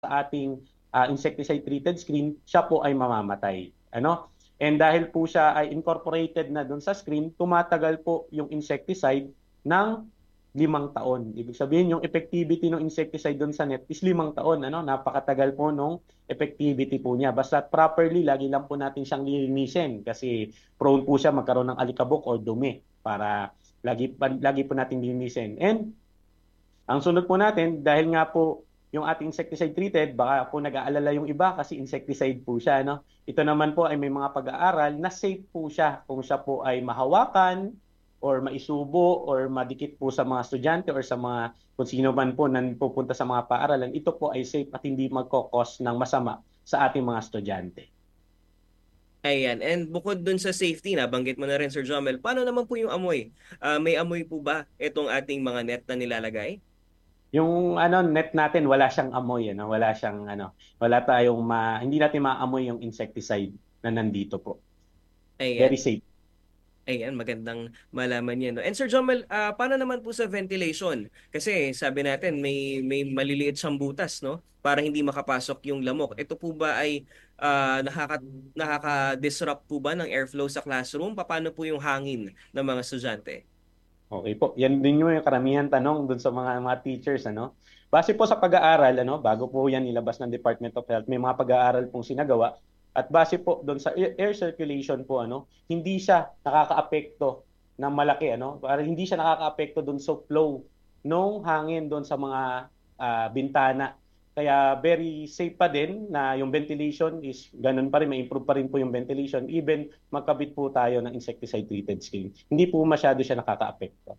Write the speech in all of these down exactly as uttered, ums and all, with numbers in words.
sa ating uh, insecticide-treated screen, siya po ay mamamatay. Ano? And dahil po siya ay incorporated na doon sa screen, tumatagal po yung insecticide ng limang taon. Ibig sabihin, yung effectivity ng insecticide doon sa net is limang taon. Ano? Napakatagal po nung effectivity po niya. Basta properly, lagi lang po natin siyang lilinisin kasi prone po siya magkaroon ng alikabok o dumi para lagi, lagi po natin lilinisin. And ang sunod po natin, dahil nga po yung ating insecticide treated, baka po nag-aalala yung iba kasi insecticide po siya. No? Ito naman po ay may mga pag-aaral na safe po siya kung siya po ay mahawakan or maisubo or madikit po sa mga estudyante or sa mga kung sino man po na pupunta sa mga paaralan, ito po ay safe at hindi magkokos ng masama sa ating mga estudyante. Ayan. And bukod dun sa safety, nabanggit mo na rin, Sir Jomel, paano naman po yung amoy? Ah, may amoy po ba itong ating mga net na nilalagay? Yung ano net natin wala siyang amoy ano, wala siyang ano, wala tayong ma, hindi natin maamoy yung insecticide na nandito po. Very Ayan. safe. Ayan, magandang malaman yan. No? And Sir Jomel, ah, paano naman po sa ventilation? Kasi sabi natin may may maliliit siyang butas, no? Para hindi makapasok yung lamok. Ito po ba ay ah, nakaka nakaka-disrupt po ba ng airflow sa classroom? Paano po yung hangin ng mga estudyante? Okay po. Yan din yung karamihan tanong dun sa mga mga teachers ano. Base po sa pag-aaral ano, bago po yan ilabas ng Department of Health, may mga pag-aaral pong sinagawa at base po doon sa air air circulation po ano, hindi siya nakakaapekto ng malaki ano, para hindi siya nakakaapekto doon sa flow nung hangin doon sa mga ah, bintana. Kaya very safe pa din na yung ventilation is ganun pa rin, may improve pa rin po yung ventilation even magkabit po tayo ng insecticide treated screen. Hindi po masyado siya nakakaapekto.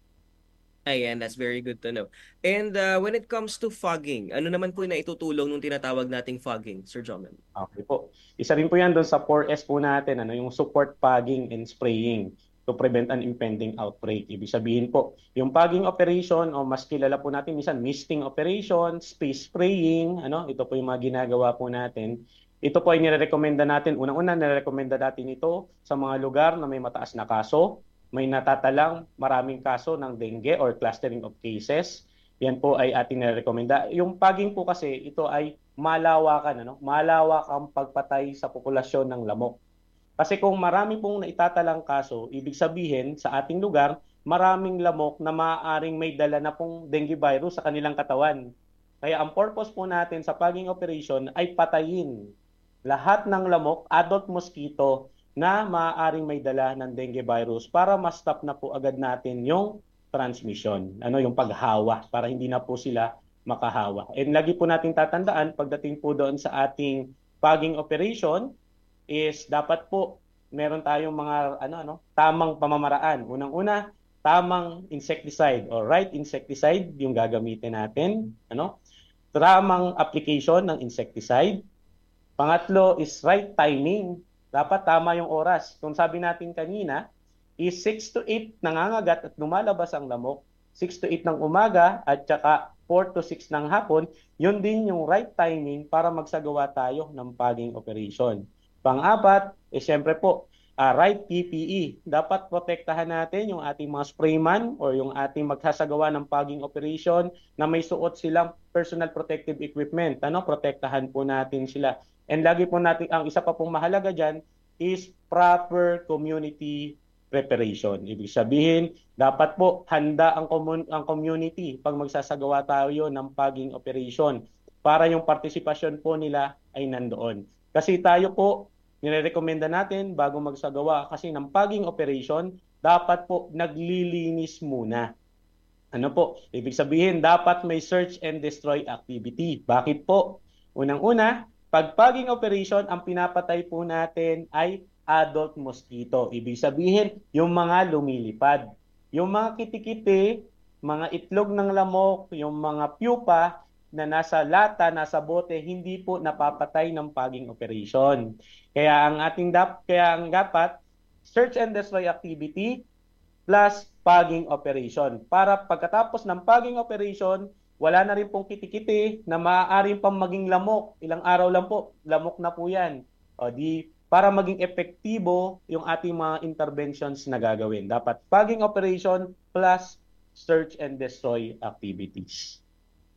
Ayan, that's very good to know. And uh, when it comes to fogging, ano naman po yung naitutulong nung tinatawag nating fogging, Sir Jomel? Okay po. Isa rin po yan doon sa four S po natin, ano, yung support fogging and spraying to prevent an impending outbreak. Ibig sabihin po, yung fogging operation o mas kilala po natin minsan misting operation, space spraying, ano, ito po yung mga ginagawa po natin. Ito po ay nirekomenda natin, unang-una nirekomenda natin ito sa mga lugar na may mataas na kaso, may natatalang maraming kaso ng dengue or clustering of cases. Yan po ay ating nirekomenda. Yung fogging po kasi, ito ay malawakan, ano? Malawak ang pagpatay sa populasyon ng lamok. Kasi kung marami pong naitatalang kaso, ibig sabihin sa ating lugar, maraming lamok na maaaring may dala na pong dengue virus sa kanilang katawan. Kaya ang purpose po natin sa fogging operation ay patayin lahat ng lamok, adult mosquito, na maaaring may dala ng dengue virus para ma-stop na po agad natin yung transmission, ano yung paghawa para hindi na po sila makahawa. And lagi po natin tatandaan pagdating po doon sa ating fogging operation is dapat po meron tayong mga ano ano tamang pamamaraan. Unang-una, tamang insecticide or right insecticide yung gagamitin natin, ano? Tamang application ng insecticide. Pangatlo is right timing. Dapat tama yung oras. Kung sabi natin kanina, is six to eight nangangagat at lumalabas ang lamok. six to eight ng umaga at saka four to six ng hapon, yun din yung right timing para magsagawa tayo ng fogging operation. Pang-apat, eh syempre po, uh, right P P E. Dapat protektahan natin yung ating mga sprayman or yung ating magsasagawa ng fogging operation na may suot silang personal protective equipment. Ano, protektahan po natin sila. And lagi po natin, ang isa pa pong mahalaga dyan is proper community preparation. Ibig sabihin, dapat po handa ang, comun- ang community pag magsasagawa tayo ng fogging operation para yung partisipasyon po nila ay nandoon. Kasi tayo po, nirekomenda natin bago magsagawa kasi ng fogging operation, dapat po naglilinis muna. Ano po? Ibig sabihin, dapat may search and destroy activity. Bakit po? Unang-una, pag fogging operation, ang pinapatay po natin ay adult mosquito. Ibig sabihin, yung mga lumilipad. Yung mga kitikiti, mga itlog ng lamok, yung mga pupa na nasa lata, nasa bote, hindi po napapatay ng fogging operation. Kaya ang ating dap kaya ang dapat search and destroy activity plus fogging operation. Para pagkatapos ng fogging operation, wala na rin pong kitikiti na maaaring pang maging lamok. Ilang araw lang po, lamok na po yan. O di, para maging epektibo yung ating mga interventions na gagawin. Dapat fogging operation plus search and destroy activities.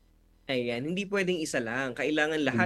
Ayan, hindi pwedeng isa lang. Kailangan lahat